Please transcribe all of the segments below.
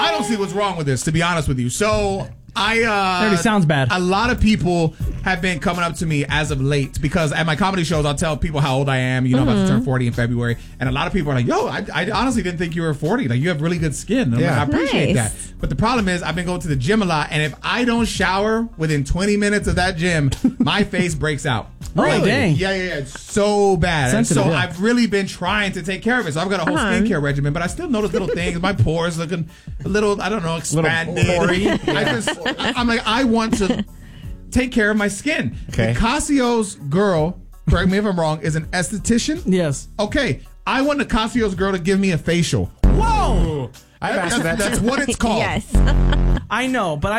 I don't see what's wrong with this, to be honest with you. So It already sounds bad. A lot of people have been coming up to me as of late because at my comedy shows, I'll tell people how old I am. I'm about to turn 40 in February. And a lot of people are like, yo, I honestly didn't think you were 40. Like, you have really good skin. And I'm like, I appreciate that. But the problem is I've been going to the gym a lot. And if I don't shower within 20 minutes of that gym, my face breaks out. Really? Oh, dang. Yeah. It's so bad. Sensitive, and so yeah. I've really been trying to take care of it. So I've got a whole skincare regimen, but I still notice little things. My pores looking a little, I don't know, expanded. I'm like, I want to take care of my skin. Okay. Nicasio's girl, correct me if I'm wrong, is an esthetician. Yes. Okay. I want Nicasio's girl to give me a facial. Whoa! That's what it's called. Yes. I know, but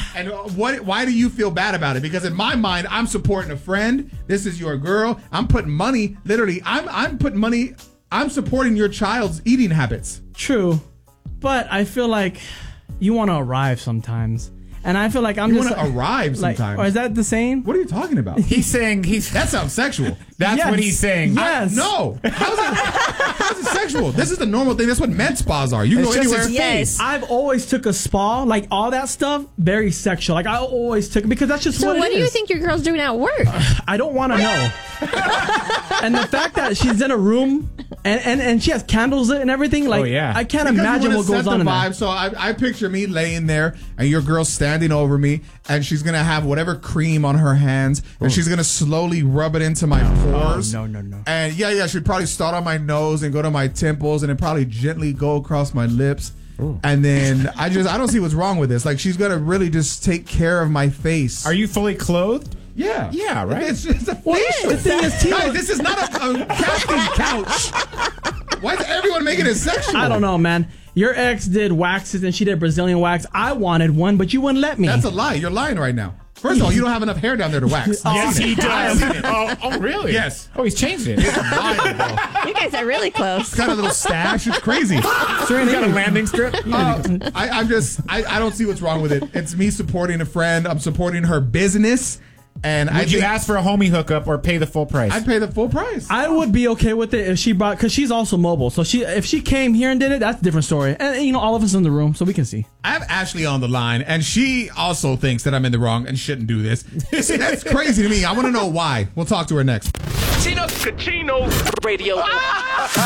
why do you feel bad about it? Because in my mind, I'm supporting a friend. This is your girl. I'm putting money, literally, I'm putting money, I'm supporting your child's eating habits. True. But I feel like you want to arrive sometimes. And I feel like you want to arrive sometimes. Or is that the saying? What are you talking about? He's saying that sounds sexual. That's what he's saying. Yes. No. How's it sexual? This is the normal thing. That's what med spas are. You can go anywhere. Yes. I've always took a spa, like all that stuff, very sexual. Like I always took it because that's just what it is. So what do you think your girl's doing at work? I don't want to know. And the fact that she's in a room and she has candles lit and everything, like I can't imagine what goes on in there. So I picture me laying there and your girl standing over me and she's going to have whatever cream on her hands and she's going to slowly rub it into my pores. No. And she'd probably start on my nose and go to my temples and then probably gently go across my lips. Ooh. And then I don't see what's wrong with this. Like, she's going to really just take care of my face. Are you fully clothed? Yeah. Yeah, right? It's a facial. The thing is, guys, this is not a casting couch. Why is everyone making it sexual? I don't know, man. Your ex did waxes and she did Brazilian wax. I wanted one, but you wouldn't let me. That's a lie. You're lying right now. First of all, you don't have enough hair down there to wax. Yes, he does. Oh, really? Yes. Oh, he's changed it. You guys are really close. It's got a little stash. It's crazy. He's got a landing strip. I don't see what's wrong with it. It's me supporting a friend. I'm supporting her business. And would you ask for a homie hookup or pay the full price? I'd pay the full price. I would be okay with it if she brought, because she's also mobile. So if she came here and did it, that's a different story. And all of us in the room, so we can see. I have Ashley on the line, and she also thinks that I'm in the wrong and shouldn't do this. See, that's crazy to me. I want to know why. We'll talk to her next. Chino Radio.